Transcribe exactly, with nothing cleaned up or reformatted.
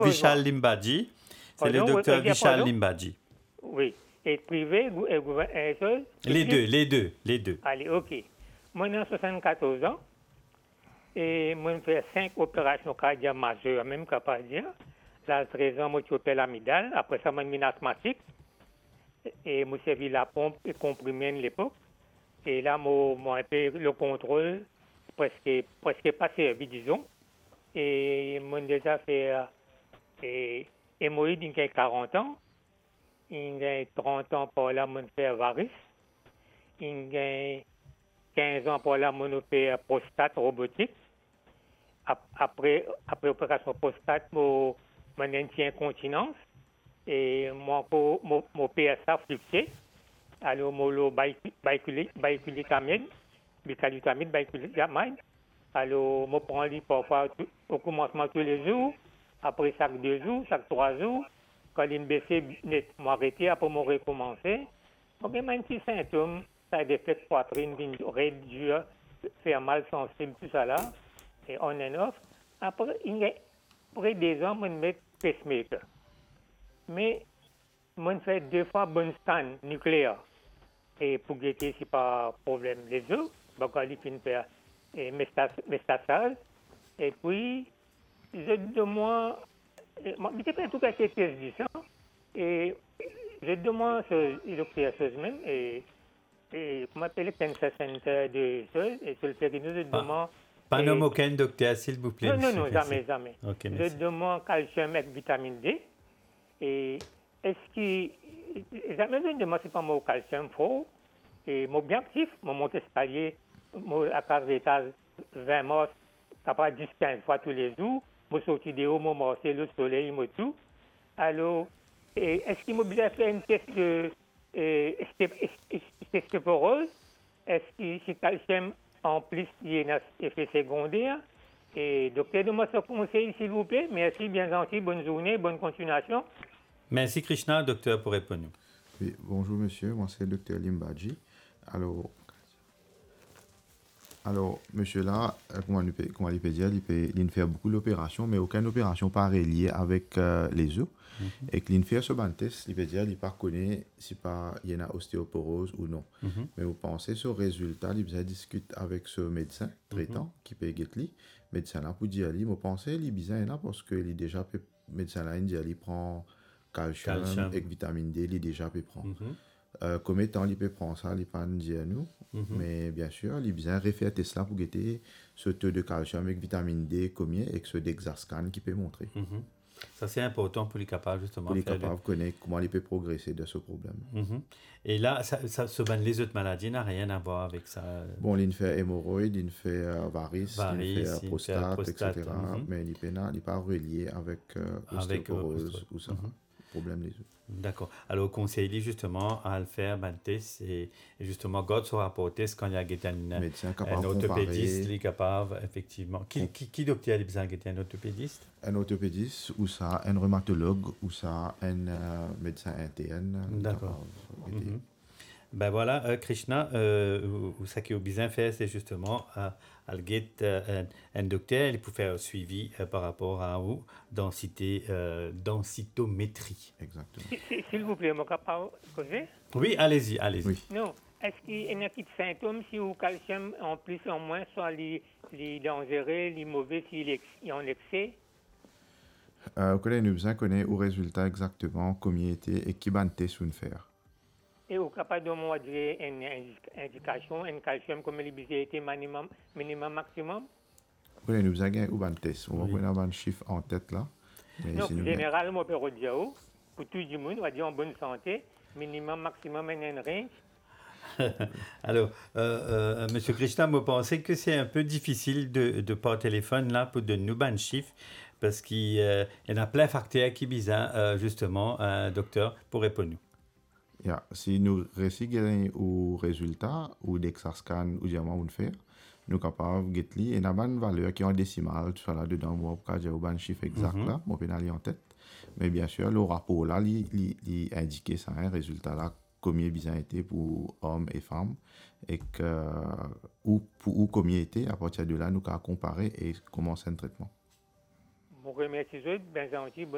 Vishal Limbadji. C'est le Pardon, docteur vous avez dit Vishal pardon? Limbadji. Oui. Et privé gou- et gouvernement. Les deux, les deux, les deux. Allez, ok. Moi, j'ai soixante-quatorze ans et moi, j'ai fait cinq opérations cardiaques majeures, même capable de dire. La raison, moi, j'ai opéré l'amygdale. Après ça, moi, j'ai mis asthmatique. Et moi, j'ai servi la pompe et comprimé à l'époque. Et là, moi, moi, un peu le contrôle, presque, presque pas servi, disons. Et moi, j'ai déjà fait euh, et, hémorroïde, il y a quarante ans. Il y a trente ans par là, moi, j'ai fait varice. Il y a quinze ans par là, moi, j'ai fait prostate robotique. Ap- Après, après opération prostate, moi, moi, j'ai une incontinence. Et moi, mon, mon, mon P S A fluctué. Alors, moi, le biculitamide, bicalutamide, biculitamide. Alors, moi, prends lui parfois tout- au commencement tous les jours. Après, chaque deux jours, chaque trois jours. Quand il me baissait, net, m'arrêter, après, moi, recommencer. Donc, il y a un petit symptôme, ça a des effets de poitrine, une raide dure, faire mal sensible, tout ça là. Et on and off. Après, il y a près des ans, moi, je mets pacemaker. Mais, moi, je fais deux fois bon stand nucléaire. Et pour guetter, c'est pas problème les autres. Donc, il finit faire et métastasage. Et puis, je demande, je ne sais pas tout à fait ce que je dis ça. Et je demande, il a pris la chose même, et, et comment appeler cancer center de choses, et sur le périnée, je Pas, demande. pas et- nom aucun, docteur, s'il vous plaît. non, non, monsieur, non, merci. jamais, jamais. Ok, Je merci. demande calcium avec vitamine D. Et est-ce que. Jamais je demande, c'est pas mon calcium fort. Et mon bien actif, mon monte escalier, mon à quatre étages, vingt mars, capable dix quinze fois tous les jours. Mon sorti de haut, mon marché, le soleil, mon tout. Alors, et est-ce qu'il m'a bien fait une test de euh, stéphorose? Est-ce que c'est calcium en plus, il y a un effet secondaire? Et docteur, de moi ce conseil, s'il vous plaît. Merci, bien gentil. Bonne journée, bonne continuation. Merci Krishna, docteur, pour répondre. Oui, bonjour monsieur, moi c'est le docteur Limbadji. Alors, alors monsieur là, euh, comment il peut, comment il peut dire, il peut il fait beaucoup d'opérations, mais aucune opération pas reliée avec euh, les os. Mm-hmm. Et qu'il fait ce test, il peut dire, il pas connaît si pas il y a ostéoporose ou non. Mm-hmm. Mais vous pensez ce résultat, il besoin discute avec ce médecin traitant mm-hmm. qui peut guetter lui, médecin là pour dire lui, vous pensez il besoin là parce que il déjà peut médecin là il dit il prend calcium, calcium. Et vitamine D, il déjà peut prendre. Mm-hmm. Euh, comme étant, il peut prendre ça, il peut pas dire nous. Mm-hmm. Mais bien sûr, il besoin refaire test là pour guetter ce taux de calcium avec vitamine D combien et ce d'exascan qui peut montrer. Mm-hmm. Ça c'est important pour les capables justement. Pour les capables de connaître comment il peut progresser de ce problème. Mm-hmm. Et là, ça, ça, ça, les autres maladies n'ont rien à voir avec ça. Bon, il fait hémorroïde, il fait euh, varice, varice, il fait prostate, prostate, et cetera. Mm-hmm. Mais il n'est pas relié avec euh, ostéoporose euh, ou ça. Mm-hmm. Problème les autres. D'accord. Alors, conseiller justement à le faire, ben, test, et, et justement, God sera rapporté quand il y a un, un orthopédiste qui est capable, effectivement. Qui, qui, qui docteur a besoin un orthopédiste? Un orthopédiste, ou ça, un rhumatologue, ou ça, un euh, médecin interne. D'accord. Mm-hmm. Ben voilà, euh, Krishna, euh, ce qu'il a besoin de faire, c'est justement euh, aller euh, un, un docteur, il peut faire un suivi euh, par rapport à vous, densité, euh, densitométrie. Exactement. S'il vous plaît, mon capable poser? Oui, allez-y, allez-y. Oui. Non, est-ce qu'il y a des symptômes si le calcium en plus en moins, soit les, les dangereux, les mauvais, s'il est en excès? Euh, nous besoin connaître au résultat exactement combien il était et qui va test ou faire. Et au capable de moi dire une indication, un calcium comme il a été minimum, minimum maximum? Oui, nous avons un test. On va avoir un chiffre en tête là. Non, généralement, on peut dire pour tout le monde, on va dire en bonne santé, minimum, maximum, un range. Alors, euh, euh, M. Krishna, vous pensez que c'est un peu difficile de, de par téléphone là pour donner nous un chiffre parce qu'il euh, y en a plein de facteurs qui visent euh, justement un docteur pour répondre. Yeah. Si nous réussissons au résultat ou d'exascan ou diamant ou faire, nous sommes capables de gagner une bonne valeur qui est en décimale, tout ça là dedans, pour que j'ai un chiffre exact mm-hmm. là, mon pénal en tête. Mais bien sûr, le rapport là, il indique ça, un résultat là, combien bien été pour hommes et femmes, et que, ou, pour, ou combien été, à partir de là, nous allons comparer et commencer un traitement. Bon, remercie, bien gentil.